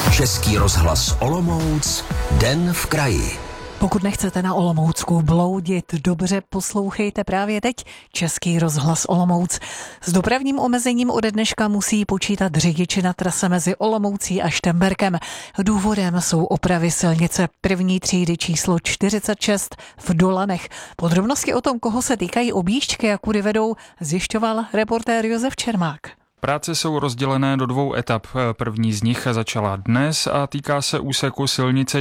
Český rozhlas Olomouc, den v kraji. Pokud nechcete na Olomoucku bloudit, dobře poslouchejte právě teď Český rozhlas Olomouc. S dopravním omezením ode dneška musí počítat řidiči na trase mezi Olomoucí a Štemberkem. Důvodem jsou opravy silnice první třídy číslo 46 v Dolanech. Podrobnosti o tom, koho se týkají objížďky a kudy vedou, zjišťoval reportér Josef Čermák. Práce jsou rozdělené do 2 etap. První z nich začala dnes a týká se úseku silnice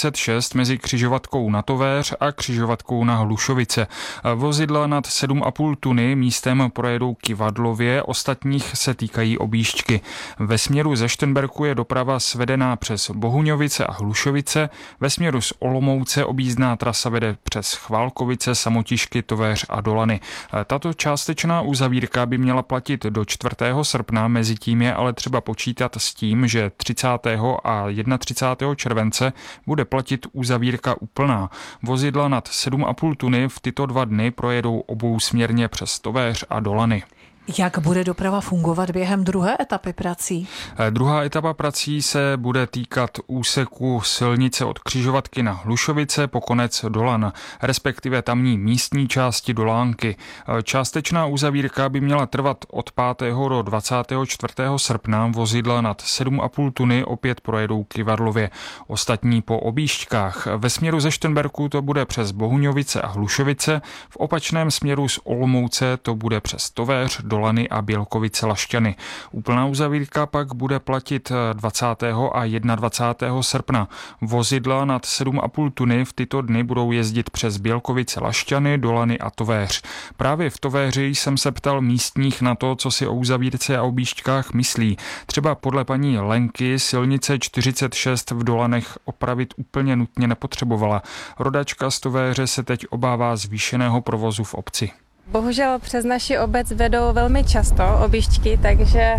46 mezi křižovatkou na Tovéř a křižovatkou na Hlušovice. Vozidla nad 7,5 tuny místem projedou Kyvadlově, ostatních se týkají objížďky. Ve směru ze Štenberku je doprava svedená přes Bohuňovice a Hlušovice, ve směru z Olomouce objízdná trasa vede přes Chválkovice, Samotišky, Tovéř a Dolany. Tato částečná uzavírka by měla platit do 4. srpna, mezi tím je ale třeba počítat s tím, že 30. a 31. července bude platit uzavírka úplná. Vozidla nad 7,5 tuny v tyto 2 dny projedou obousměrně přes Tovéř a Dolany. Jak bude doprava fungovat během druhé etapy prací? Druhá etapa prací se bude týkat úseku silnice od křižovatky na Hlušovice po konec Dolan, respektive tamní místní části Dolánky. Částečná uzavírka by měla trvat od 5. do 24. srpna. Vozidla nad 7,5 tuny opět projedou Kyvadlově. Ostatní po objížďkách. Ve směru ze Štenberku to bude přes Bohuňovice a Hlušovice, v opačném směru z Olomouce to bude přes Tovéř, Dolany a Bělkovice-Lašťany. Úplná uzavírka pak bude platit 20. a 21. srpna. Vozidla nad 7,5 tuny v tyto dny budou jezdit přes Bělkovice-Lašťany, Dolany a Tovéř. Právě v Tovéři jsem se ptal místních na to, co si o uzavírce a objížďkách myslí. Třeba podle paní Lenky silnice 46 v Dolanech opravit úplně nutně nepotřebovala. Rodačka z Tovéře se teď obává zvýšeného provozu v obci. Bohužel přes naši obec vedou velmi často objížďky, takže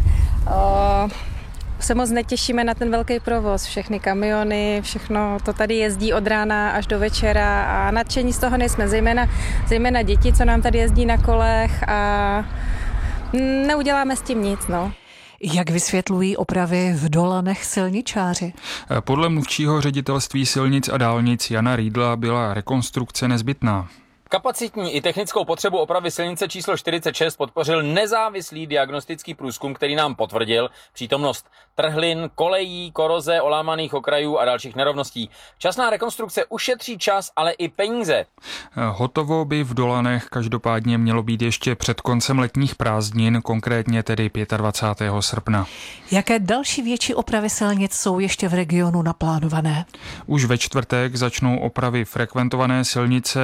se moc netěšíme na ten velký provoz. Všechny kamiony, všechno to tady jezdí od rána až do večera a nadšení z toho nejsme, zejména děti, co nám tady jezdí na kolech a neuděláme s tím nic, no. Jak vysvětlují opravy v Dolanech silničáři? Podle mluvčího ředitelství silnic a dálnic Jana Riedla byla rekonstrukce nezbytná. Kapacitní i technickou potřebu opravy silnice číslo 46 podpořil nezávislý diagnostický průzkum, který nám potvrdil přítomnost trhlin, kolejí, koroze, olámaných okrajů a dalších nerovností. Časná rekonstrukce ušetří čas, ale i peníze. Hotovo by v Dolanech každopádně mělo být ještě před koncem letních prázdnin, konkrétně tedy 25. srpna. Jaké další větší opravy silnic jsou ještě v regionu naplánované? Už ve čtvrtek začnou opravy frekventované silnice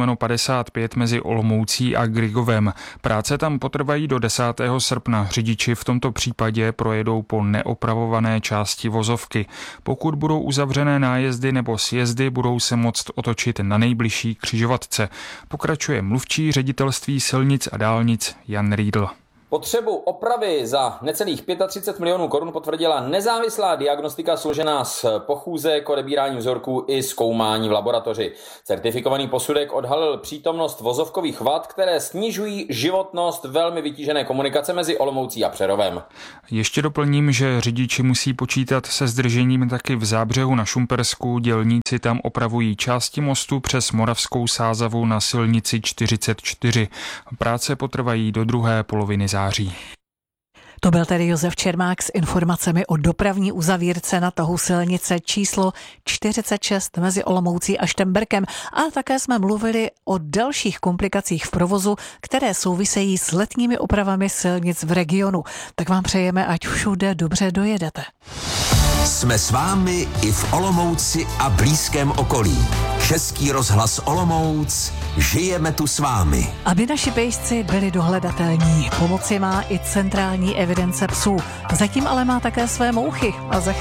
1/55 mezi Olomoucí a Grigovem. Práce tam potrvají do 10. srpna. Řidiči v tomto případě projedou po neopravované části vozovky. Pokud budou uzavřené nájezdy nebo sjezdy, budou se moct otočit na nejbližší křižovatce. Pokračuje mluvčí ředitelství silnic a dálnic Jan Riedl. Potřebu opravy za necelých 35 milionů korun potvrdila nezávislá diagnostika složená z pochůzek, odebírání vzorků i zkoumání v laboratoři. Certifikovaný posudek odhalil přítomnost vozovkových vad, které snižují životnost velmi vytížené komunikace mezi Olomoucí a Přerovem. Ještě doplním, že řidiči musí počítat se zdržením taky v Zábřehu na Šumpersku. Dělníci tam opravují části mostu přes Moravskou Sázavu na silnici 44. Práce potrvají do druhé poloviny září. To byl tedy Josef Čermák s informacemi o dopravní uzavírce na tahu silnice číslo 46 mezi Olomoucí a Štemberkem a také jsme mluvili o dalších komplikacích v provozu, které souvisejí s letními opravami silnic v regionu. Tak vám přejeme, ať všude dobře dojedete. Jsme s vámi i v Olomouci a blízkém okolí. Český rozhlas Olomouc, žijeme tu s vámi. Aby naši pejsci byli dohledatelní, pomoci má i centrální evidence psů. Zatím ale má také své mouchy a za